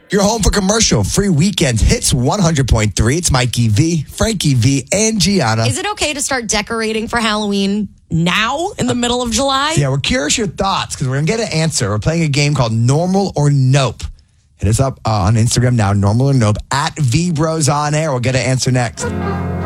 You're home for commercial free weekend hits 100.3. It's Mikey V, Frankie V, and Gianna. Is it okay to start decorating for Halloween now in the middle of July? Yeah, we're curious your thoughts because we're going to get an answer. We're playing a game called Normal or Nope. Hit us up on Instagram now, Normal or Nope, at VBros on air. We'll get an answer next.